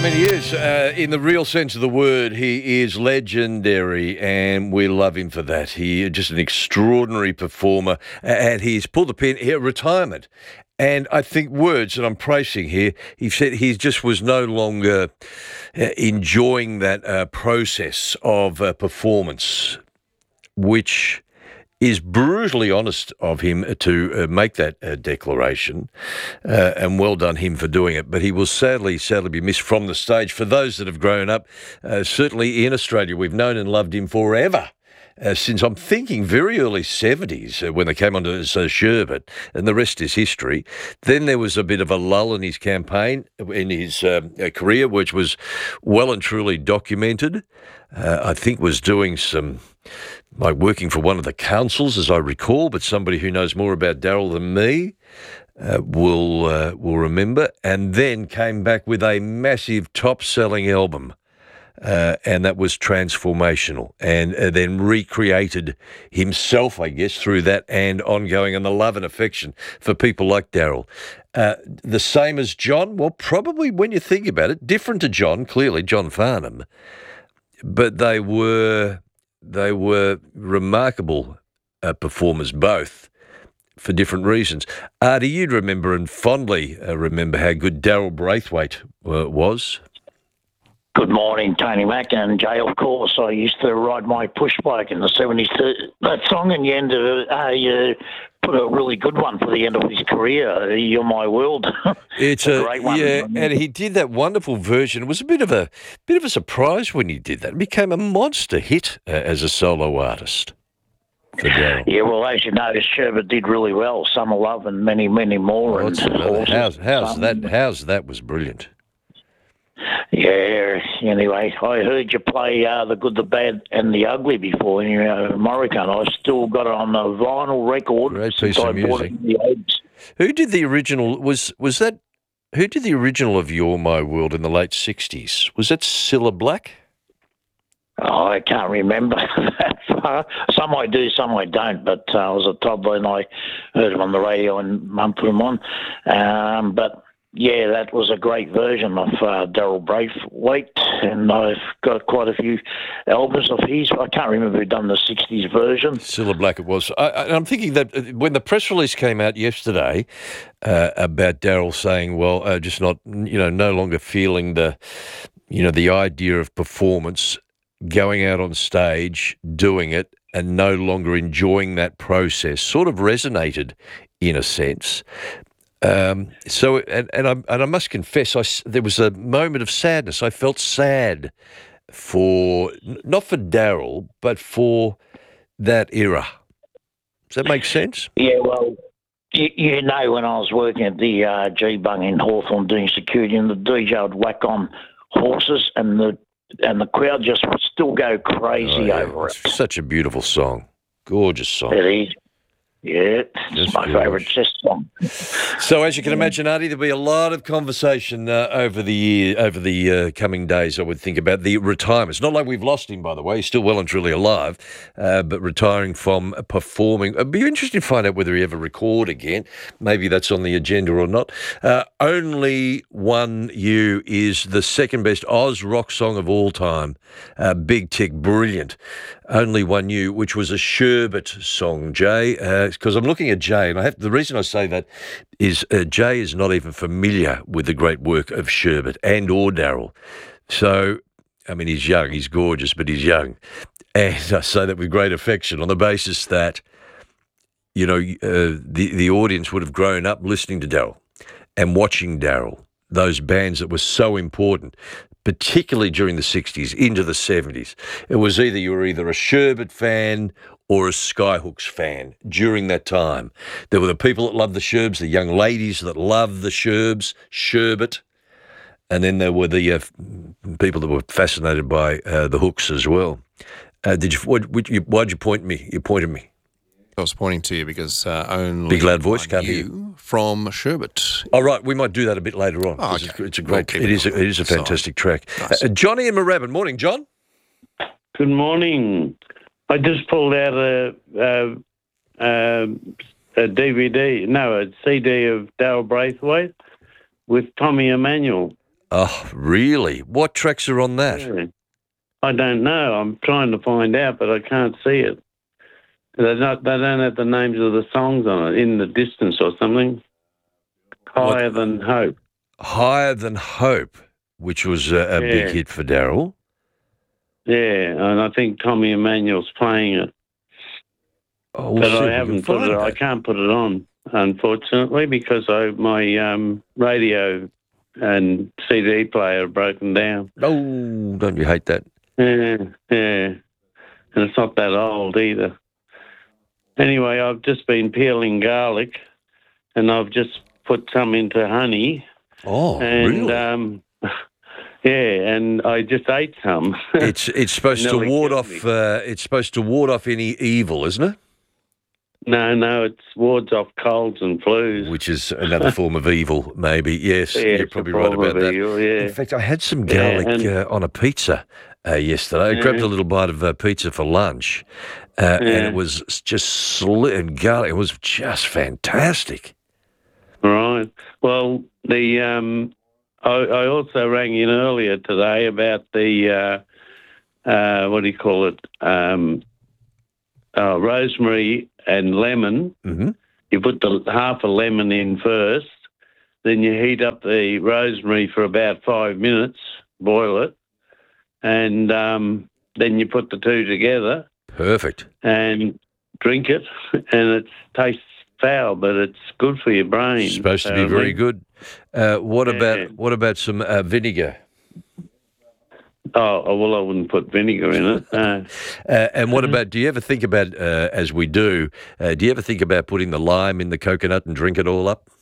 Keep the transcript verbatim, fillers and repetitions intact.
mean, he is, uh, in the real sense of the word, he is legendary, and we love him for that. He is just an extraordinary performer, and he's pulled the pin here, retirement. And I think words that I'm praising here, he said he just was no longer uh, enjoying that uh, process of uh, performance, which is brutally honest of him to uh, make that uh, declaration, uh, and well done him for doing it. But he will sadly, sadly be missed from the stage. For those that have grown up, uh, certainly in Australia, we've known and loved him forever. Uh, since I'm thinking very early seventies, uh, when they came onto as uh, Sherbet, and the rest is history. Then there was a bit of a lull in his campaign, in his um, uh, career, which was well and truly documented. Uh, I think was doing some, like working for one of the councils, as I recall, but somebody who knows more about Daryl than me uh, will uh, will remember. And then came back with a massive top-selling album. Uh, and that was transformational, and uh, then recreated himself, I guess, through that, and ongoing, and the love and affection for people like Daryl. Uh, the same as John? Well, probably when you think about it, different to John, clearly, John Farnham, but they were they were remarkable uh, performers, both, for different reasons. Artie, you'd remember and fondly uh, remember how good Daryl Braithwaite uh, was. Good morning, Tony Mack and Jay. Of course, I used to ride my push bike in the seventies to that song, and you ended it, uh, you put a really good one for the end of his career. You're My World. It's a, a, great one. Yeah, and he did that wonderful version. It was a bit of a bit of a surprise when he did that. It became a monster hit uh, as a solo artist. For Daryl. Yeah, well, as you know, Sherbet did really well. Summer Love and many, many more. Oh, and horses, how's how's that? How's that was brilliant. Yeah, anyway, I heard you play uh, The Good, the Bad and the Ugly before in uh, Morricone. I still got it on the vinyl record. Great piece of I music. bought it in the eighties. Who did the original, was was that, who did the original of You're My World in the late sixties? Was that Cilla Black? Oh, I can't remember that far. Some I do, some I don't, but uh, I was a toddler and I heard him on the radio and Mum put him on. Um, but yeah, that was a great version of uh, Daryl Braithwaite, and I've got quite a few albums of his. I can't remember who done the sixties version. Cilla Black it was. I, I, I'm thinking that when the press release came out yesterday uh, about Daryl saying, well, uh, just not, you know, no longer feeling the, you know, the idea of performance, going out on stage, doing it, and no longer enjoying that process, sort of resonated in a sense. Um, so, and, and, I, and I must confess, I, there was a moment of sadness. I felt sad for, not for Daryl, but for that era. Does that make sense? Yeah, well, you, you know, when I was working at the uh, G-Bung in Hawthorne doing security, and the D J would whack on horses, and the and the crowd just would still go crazy oh, yeah. over it. It's such a beautiful song. Gorgeous song. It is. Yeah, it's Just my favourite chess song. So, as you can imagine, Artie, there'll be a lot of conversation uh, over the year, over the uh, coming days. I would think about the retirement. It's not like we've lost him, by the way. He's still well and truly alive, uh, but retiring from performing. It'd be interesting to find out whether he ever record again. Maybe that's on the agenda or not. Uh, Only One You is the second best Oz rock song of all time. Uh, Big Tick, brilliant. Only One You, which was a Sherbet song, Jay. Uh, because I'm looking at Jay, and I have the reason I say that is uh, Jay is not even familiar with the great work of Sherbet and or Daryl. So, I mean, he's young, he's gorgeous, but he's young. And I say that with great affection on the basis that, you know, uh, the, the audience would have grown up listening to Daryl and watching Daryl, those bands that were so important, particularly during the sixties into the seventies. It was either you were either a Sherbet fan or a Skyhooks fan during that time. There were the people that loved the Sherbs, the young ladies that loved the Sherbs, Sherbet, and then there were the uh, people that were fascinated by uh, the Hooks as well. Uh, did you? What, what, you? Why'd you point me? You pointed me. I was pointing to you because uh, only big loud voice One can't hear You you from Sherbet. All right, we might do that a bit later on. Oh, okay. it's, it's a We'll great. keep It it is. A, it is a aside. fantastic track. Nice. Uh, Johnny and Moorabbin. Morning, John. Good morning. I just pulled out a, a, a, a D V D, no, a C D of Daryl Braithwaite with Tommy Emmanuel. Oh, really? What tracks are on that? Yeah. I don't know. I'm trying to find out, but I can't see it. They're not, they don't have the names of the songs on it, In the Distance or something. Higher What? Than Hope. Higher Than Hope, which was a, a Yeah. big hit for Daryl. Yeah, and I think Tommy Emmanuel's playing it. Oh, we'll But see if we I can haven't put find it. I that. can't put it on, unfortunately, because I my um, radio and C D player are broken down. Oh, don't you hate that? Yeah, yeah, and it's not that old either. Anyway, I've just been peeling garlic, and I've just put some into honey, Oh, and really? um, yeah, and I just ate some. It's it's supposed to Nearly ward killed off. me. Uh, it's supposed to ward off any evil, isn't it? No, no, it wards off colds and flus. Which is another form of evil, maybe. Yes, Yeah, you're it's a probably right form about of that. evil, yeah. In fact, I had some Yeah, garlic and- uh, on a pizza uh, yesterday. I grabbed Yeah. a little bite of uh, pizza for lunch, uh, and Yeah. it was just slit and garlic. It was just fantastic. Right. Well, the um, I, I also rang in earlier today about the uh, uh, what do you call it? Um, uh, rosemary and lemon. Hmm. You put the half a lemon in first, then you heat up the rosemary for about five minutes, boil it, and um, then you put the two together Perfect. and drink it, and it tastes foul, but it's good for your brain. Supposed to be very apparently. good. Uh, what Yeah. about what about some uh, vinegar? Oh, oh, well, I wouldn't put vinegar in it. No. Uh, and what Mm-hmm. about? Do you ever think about, uh, as we do? Uh, do you ever think about putting the lime in the coconut and drink it all up?